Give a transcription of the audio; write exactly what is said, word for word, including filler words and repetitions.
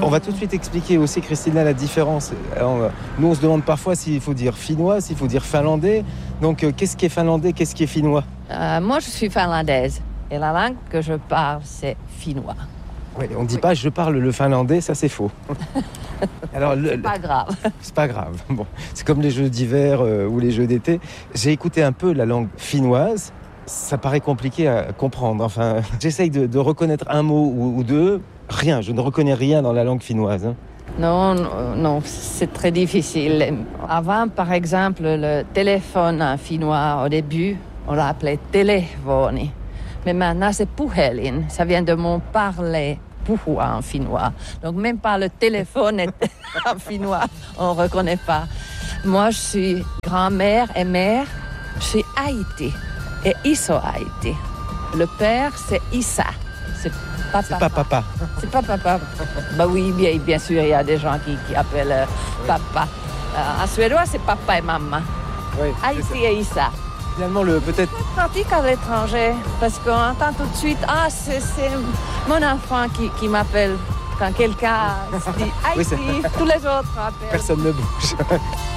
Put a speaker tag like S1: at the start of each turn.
S1: On va tout de suite expliquer aussi, Christina, la différence. Alors, nous, on se demande parfois s'il faut dire finnois, s'il faut dire finlandais. Donc, euh, qu'est-ce qui est finlandais, qu'est-ce qui est finnois?
S2: euh, Moi, je suis finlandaise. Et la langue que je parle, c'est finnois.
S1: Oui, on ne dit oui. pas « je parle le finlandais », ça c'est faux. Alors, le,
S2: c'est pas grave.
S1: C'est pas grave. Bon, c'est comme les jeux d'hiver euh, ou les jeux d'été. J'ai écouté un peu la langue finnoise. Ça paraît compliqué à comprendre. Enfin, j'essaye de, de reconnaître un mot ou, ou deux. Rien, je ne reconnais rien dans la langue finnoise. Hein.
S2: Non, non, non, c'est très difficile. Avant, par exemple, le téléphone en finnois, au début, on l'appelait téléphone. Mais maintenant, c'est puhelin. Ça vient de mon parler, puhua en finnois. Donc, même pas le téléphone est en finnois, on ne reconnaît pas. Moi, je suis grand-mère et mère. Je suis Haïti et Iso Haïti. Le père, c'est Issa. C'est papa.
S1: C'est pas papa.
S2: C'est pas papa. Bah oui, bien, bien sûr, il y a des gens qui, qui appellent euh, oui. papa. Euh, en suédois, c'est papa et maman.
S1: Oui,
S2: Haïti et Issa.
S1: Finalement, le peut-être...
S2: C'est pratique à l'étranger, parce qu'on entend tout de suite « Ah, c'est, c'est mon enfant qui, qui m'appelle ». Quand quelqu'un se dit « Haïti oui, », tous les autres appellent.
S1: Personne ne bouge.